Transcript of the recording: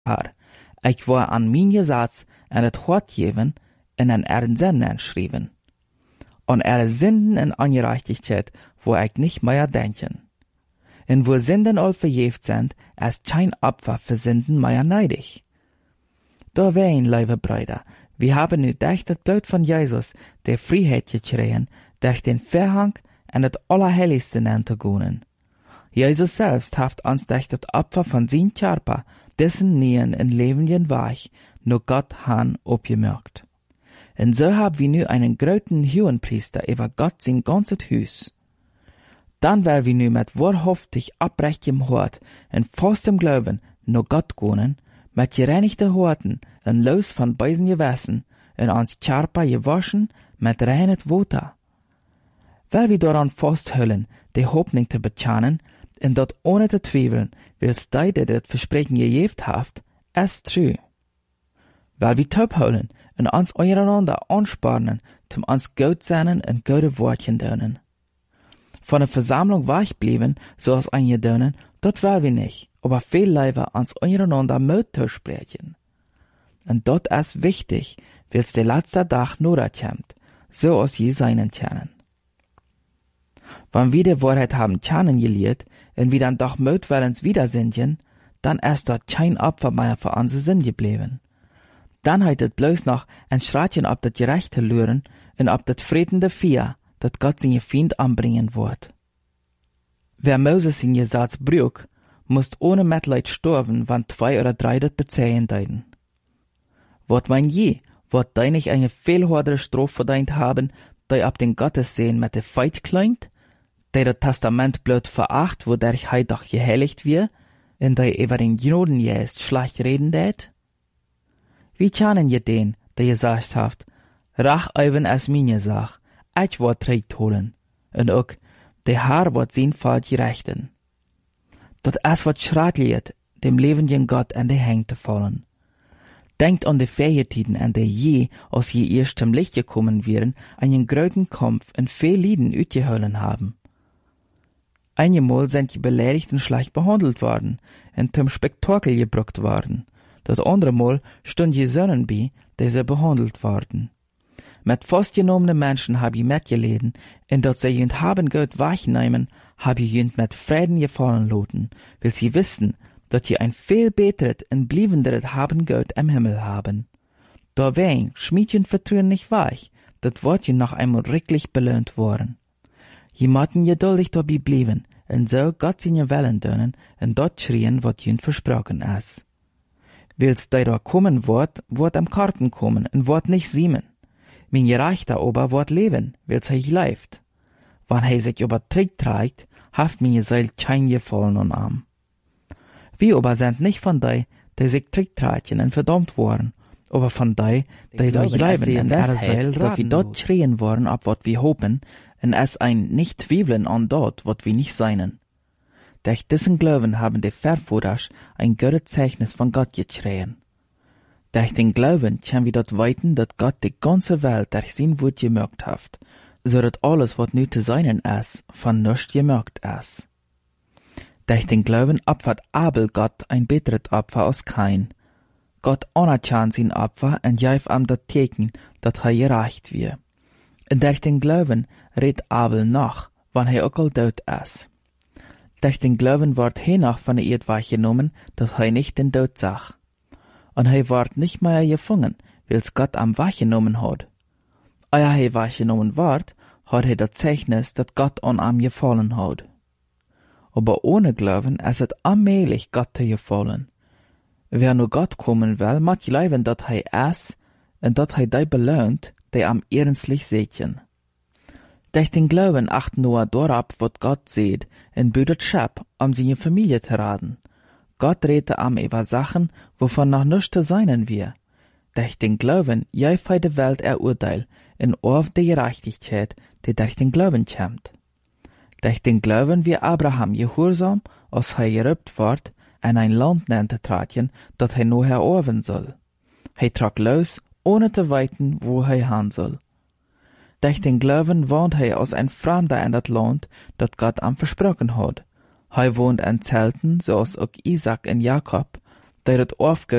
haar. Ik wil aan mijn gezats en het hart geven en aan er zinnen schrijven. An er Sünden en Ungerechtigkeit, wo ich nicht mehr denken. Und wo Sünden all verjäft sind, ist kein Opfer für Sünden mehr neidig. Da wein, liebe Brüder, wir haben nu durch das Blut von Jesus die Freiheit gekriegt, durch den Verhang und das Allerheiligste zu gehen. Jesus selbst hat uns durch das Opfer von seinem Körper dessen Nähen in Leben weich, nur Gott han opgemerkt. Und so haben wir nu einen großen Hohenpriester über Gott sein ganzes Haus. Dann weil wir nu mit wahrhaftig abrechtem Hort und festem Glauben nur Gott gehen, mit gereinigten Horten und los von bösen Gewässen und uns Körper gewaschen mit reinet Wasser. Weil wir daran festhalten, die Hoffnung zu bekennen, und dort ohne zu zweifeln, willst du, der das Versprechen gegeben habt, ist true. Weil wir topholen und uns einander anspornen, zum uns gut sein und gute Wortchen dönen. Von der Versammlung weichbleiben, so als eingedönen, das will wir nicht, aber viel lieber uns einander Mut zu sprechen. Und dort ist wichtig, weil's der letzte Tag nur kommt, so als je seinen kennen. Wenn wir die Wahrheit haben kennengelernt und wir dann doch Mut willens wieder singen, dann ist dort kein Opfer mehr für unsere Sinn geblieben. Dann hat es bloß noch ein Schreitchen ob das Gerechte lören und ob das friedende Vieh, dat Gott seine Feind anbringen wird. Wer Moses sein Gesetz brüch, muss ohne Mitleid sterben, wann 2 oder 3 das bezeihen deuten. Wird mein je, wird dei nicht eine viel höhere Strafe verdient haben, dei ab den Gottessehen mit der Feit klingt, dei das Testament blöd veracht, wodurch hei doch geheiligt wird, und dei über den Juden jest schlecht reden tät? Wie kennen je den, der gesagt haft, Rach eiven as meine Sach, ich wird Recht holen, und auch, der Herr wird sein Fall gerechten. Dort es wird schrecklich, dem lebenden Gott an die Hände zu fallen. Denkt an die Ferientiden, an die je, aus je erst zum Licht gekommen wären, einen großen Kampf und viel Lieden utgehalten haben. Einmal sind die Beleidigten schlecht behandelt worden und zum Spektakel gebracht worden. Das andere Mal stund die Sönnen bei, die sie behandelt worden. Mit festgenommenen Menschen hab ich mitgeleden, und dort sie jünd haben Gott wahrnehmen, hab ich jünd mit Frieden gefallen loten, weil sie wissen, dass sie ein viel beteret und bliebenderes haben Gott im Himmel haben. Dawein schmied jünd Vertrauen nicht weich, dat wird jünd noch einmal richtig belohnt worden. Je motten geduldig dabei blieben, und so Gott seine Wellen dönen, und dort schrien, wat jünd versprochen ist. Weil's da kommen wird am Karten kommen, und wird nicht siemen. Mein Gerechter aber wird leben, weil's er leift. Wann er sich über Trick trägt, haft meine Seil kein Gefallen an Arm. Wir aber sind nicht von dei, die sich Trick tragen und verdammt worden, aber von dei, die da bleiben in der Seil, dass wir dort schreien worden, ab wat wir hoffen, und es ein nicht zweifeln an dort, wat wir nicht seinen. Durch diesen Glauben haben die Verführers ein gutes Zeichnis von Gott geschrien. Durch den Glauben können wir dort weiten, dass Gott die ganze Welt durch sein Wort gemerkt hat, so dass alles, was nu zu seinen ist, von nichts gemerkt ist. Durch den Glauben opfert Abel Gott ein besseres Opfer als Kain. Gott anerkennt sein Opfer und gäf ihm das Teken, dass er gerecht wird. Und durch den Glauben redet Abel noch, wann er auch tot ist. Durch den Glauben wird er noch von der Erde weggenommen, dass er nicht den Tod sah. Und er wird nicht mehr gefangen, weil's Gott am weggenommen hat. Ehe er weggenommen wird, hat er das Zeichnis, dass Gott an ihm gefallen hat. Aber ohne Glauben ist es allmählich Gott zu gefallen. Wer nur Gott kommen will, mag glauben, dass er ist, und dass er die belohnt, die am ernstlich sehen. Durch den Glauben acht Noah darauf, was Gott sieht, und bietet Schab, um seine Familie zu raten. Gott redete am über Sachen, wovon noch nichts zu sein wir. Durch den Glauben jäf er die Welt Urteil, in auf die Gerechtigkeit, die durch den Glauben kommt. Durch den Glauben wie Abraham gehorsam, als er gerübt wird, in ein Land zu tragen, das er nur erobern soll. Er trug los, ohne zu weiten, wo er hin soll. Durch den Glauben wohnt er als ein Fremder in das Land, das Gott ihm versprochen hat. Er wohnt in Zelten, so als auch Isaac und Jakob, die het